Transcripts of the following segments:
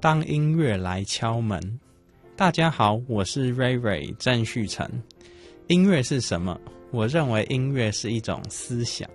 当音乐来敲门。大家好，我是瑞瑞郑旭成。音乐是什么？我认为音乐是一种思想。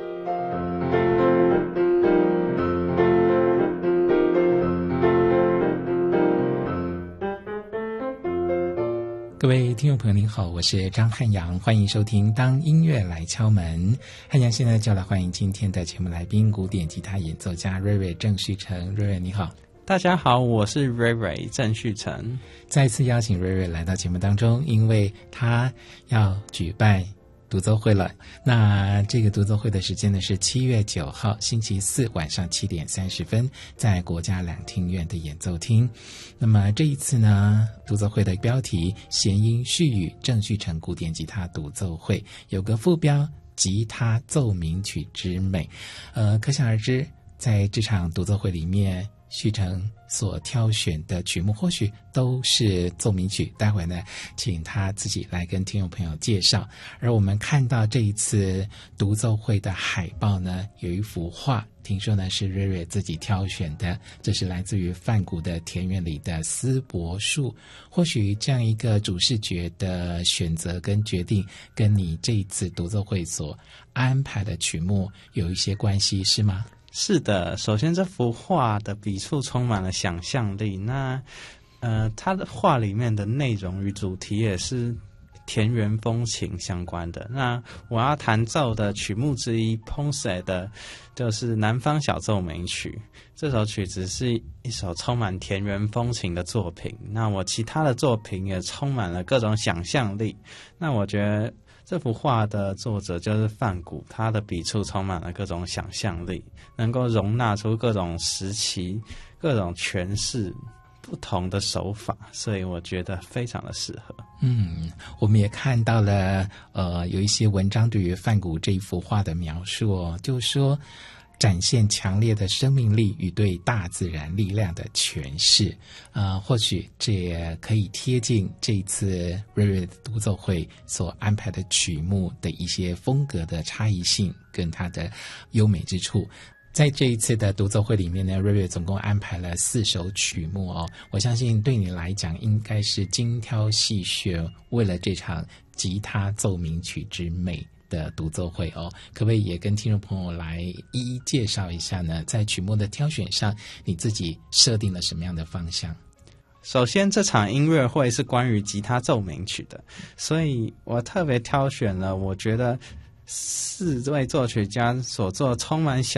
各位听众朋友您好，我是张汉阳，欢迎收听当音乐来敲门。汉阳现在就来欢迎今天的节目来宾，古典吉他演奏家瑞瑞郑旭成。瑞瑞你好。 大家好，我是瑞瑞郑旭成。 再次邀请瑞瑞来到节目当中，因为他要举办独奏会了。那这个独奏会的时间呢是7月9号星期四晚上7点30分，在国家两厅院的演奏厅。那么这一次呢，独奏会的标题弦音絮语郑旭成古典吉他独奏会，有个副标吉他奏鸣曲之美。可想而知，在这场独奏会里面，旭成所挑选的曲目或许都是奏鸣曲，待会呢请他自己来跟听众朋友介绍。而我们看到这一次独奏会的海报呢，有一幅画，听说呢是瑞瑞自己挑选的，这是来自于梵谷的田园里的丝柏树。或许这样一个主视觉的选择跟决定，跟你这一次独奏会所安排的曲目有一些关系，是吗？ 是的，首先这幅画的笔触充满了想象力。那它的画里面的内容与主题也是田园风情相关的。那我要弹奏的曲目之一 Ponce 的就是南方小奏鸣曲。这首曲子是一首充满田园风情的作品。那我其他的作品也充满了各种想象力。那我觉得这幅画的作者就是梵谷，他的笔触充满了各种想象力，能够容纳出各种时期、各种诠释不同的手法，所以我觉得非常的适合。 我们也看到了有一些文章对于梵谷这一幅画的描述哦，就是说展现强烈的生命力与对大自然力量的诠释。或许这也可以贴近这一次瑞瑞独奏会所安排的曲目的一些风格的差异性跟它的优美之处。在这一次的独奏会里面呢，瑞瑞总共安排了4首曲目哦。我相信对你来讲应该是精挑细选，为了这场吉他奏鸣曲之美的独奏会哦。可不可以也跟听众朋友来一一介绍一下呢？在曲目的挑选上，你自己设定了什么样的方向？ 首先，这场音乐会是关于吉他奏鸣曲的，所以我特别挑选了我觉得4位作曲家所做充满